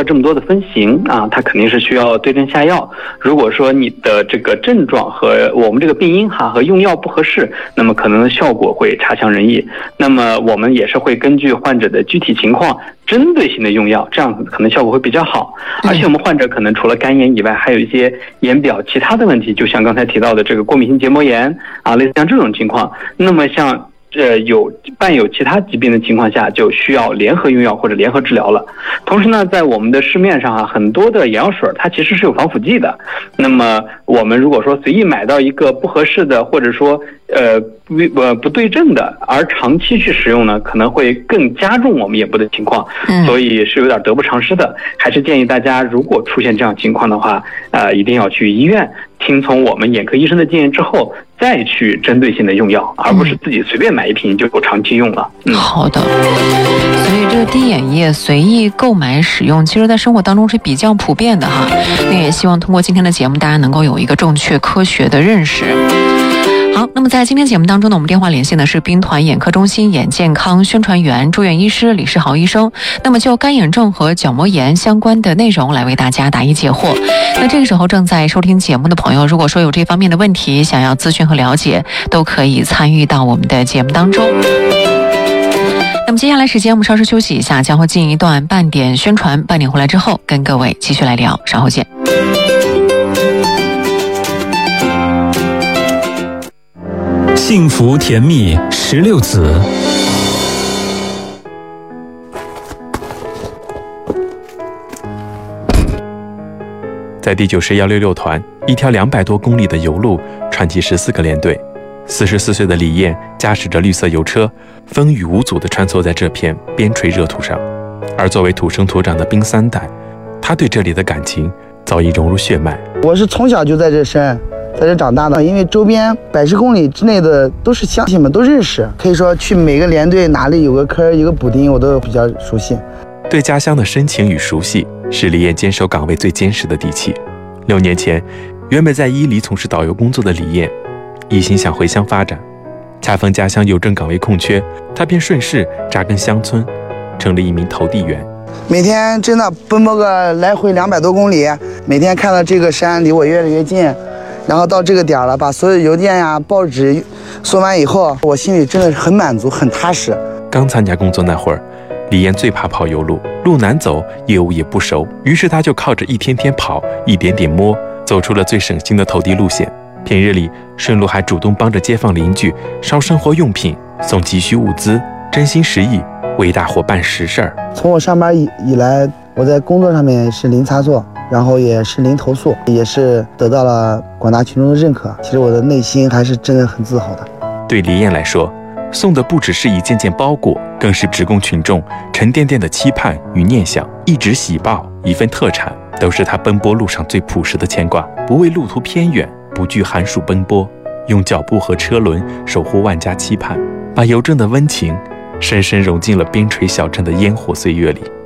这么多的分型啊，它肯定是需要对症下药。如果说你的这个症状和我们这个病因和用药不合适，那么可能效果会差强人意。那么我们也是会根据患者的具体情况针对性的用药，这样可能效果会比较好。而且我们患者可能除了肝炎以外，还有一些眼表其他的问题，就像刚才提到的这个过敏性结膜炎啊，类似像这种情况。那么像伴有其他疾病的情况下，就需要联合用药或者联合治疗了。同时呢，在我们的市面上很多的眼药水它其实是有防腐剂的。那么我们如果说随意买到一个不合适的，或者说不对症的，而长期去使用呢，可能会更加重我们眼部的情况，所以是有点得不偿失的。还是建议大家，如果出现这样情况的话，一定要去医院听从我们眼科医生的建议之后，再去针对性的用药，而不是自己随便买一瓶就长期用了。 好的。所以这个滴眼液随意购买使用，其实在生活当中是比较普遍的哈。那也希望通过今天的节目，大家能够有一个正确科学的认识。好，那么在今天节目当中呢，我们电话连线的是兵团眼科中心眼健康宣传员、住院医师李世豪医生。那么就干眼症和角膜炎相关的内容来为大家答疑解惑。那这个时候正在收听节目的朋友，如果说有这方面的问题想要咨询和了解，都可以参与到我们的节目当中。那么接下来时间我们稍事休息一下，将会进一段半点宣传，半点回来之后跟各位继续来聊，稍后见。 幸福甜蜜16子。 在第9师166团，一条200多公里的油路，串起14个连队。44岁的李艳驾驶着绿色油车，风雨无阻地穿梭在这片边陲热土上。而作为土生土长的兵3代，他对这里的感情早已融入血脉。 我是从小就在这生，在这长大的，因为周边110公里之内的都是乡亲们，都认识，可以说去每个连队哪里有个科有个补丁，我都比较熟悉。 对家乡的深情与熟悉，是李艳坚守岗位最坚实的底气。6年前，原本在伊犁从事导游工作的李艳，一心想回乡发展，恰逢家乡邮政岗位空缺，他便顺势扎根乡村，成了一名投递员。 每天真的奔波个来回200多公里，每天看到这个山离我越来越近，然后到这个点了，把所有邮件呀、报纸送完以后，我心里真的是很满足，很踏实。 刚参加工作那会儿，李艳最怕跑油路，路难走，业务也不熟，于是他就靠着一天天跑，一点点摸，走出了最省心的投递路线。平日里，顺路还主动帮着街坊邻居捎生活用品，送急需物资，真心实意为大伙办实事儿。 从我上班以来，我在工作上面是零差错，然后也是零投诉，也是得到了广大群众的认可。其实我的内心还是真的很自豪的。 对李艳来说，送的不只是一件件包裹，更是职工群众沉甸甸的期盼与念想。一纸喜报，一份特产，都是他奔波路上最朴实的牵挂。不畏路途偏远，不惧寒暑奔波，用脚步和车轮守护万家期盼，把邮政的温情深深融进了边陲小镇的烟火岁月里。